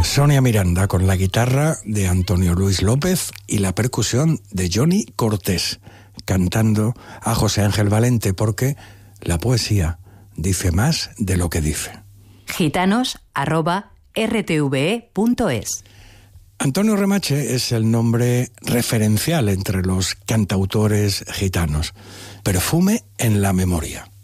Sonia Miranda con la guitarra de Antonio Luis López y la percusión de Johnny Cortés, cantando a José Ángel Valente, porque la poesía dice más de lo que dice. Gitanos@rtve.es. Antonio Remache es el nombre referencial entre los cantautores gitanos. Perfume en la memoria.